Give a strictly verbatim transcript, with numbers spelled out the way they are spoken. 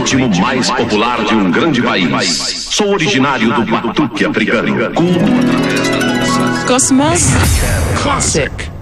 ritmo mais popular de um grande país. Sou originário do batuque africano. Cosmos Classic.